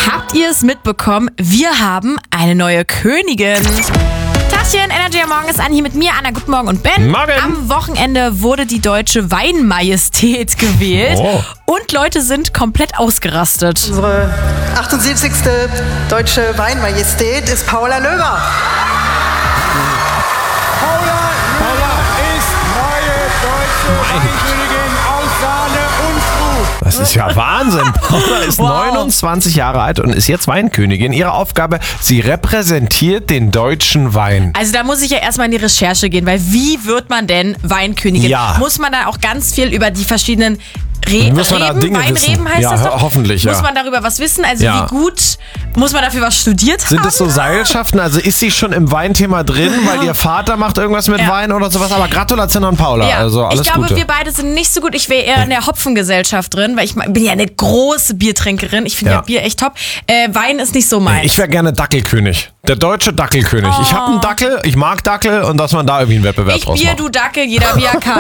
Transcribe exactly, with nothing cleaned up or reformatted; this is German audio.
Habt ihr es mitbekommen? Wir haben eine neue Königin. Tachchen, Energy am Morgen ist an, hier mit mir, Anna, guten Morgen und Ben. Morgen. Am Wochenende wurde die deutsche Weinmajestät gewählt Oh. und Leute sind komplett ausgerastet. Unsere achtundsiebzigste deutsche Weinmajestät ist Paula Löber. Paula ist neue deutsche Weinkönigin aus Saale und Trug. Das ist ja Wahnsinn. Paula ist Wow. neunundzwanzig Jahre alt und ist jetzt Weinkönigin. Ihre Aufgabe, sie repräsentiert den deutschen Wein. Also da muss ich ja erstmal in die Recherche gehen, weil wie wird man denn Weinkönigin? Ja. Muss man da auch ganz viel über die verschiedenen Re Muss man da Reben, Dinge Weinreben wissen? heißt Ja, das doch? ho- hoffentlich, ja. Muss man darüber was wissen? Also Ja. wie gut muss man dafür was studiert haben? Sind das so Seilschaften? Also ist sie schon im Weinthema drin, weil ihr Vater macht irgendwas mit Ja. Wein oder sowas? Aber Gratulation an Paula. Ja, Also alles ich glaube, Gute. wir beide sind nicht so gut. Ich wäre eher in der Hopfengesellschaft drin, weil ich bin ja eine große Biertrinkerin. Ich finde ja. Ja. Bier echt top. Äh, Wein ist nicht so meins. Ich wäre gerne Dackelkönig. Der deutsche Dackelkönig. Ich habe einen Dackel, ich mag Dackel und dass man da irgendwie einen Wettbewerb Ich draus Bier, macht. du Dackel, jeder wie er kann.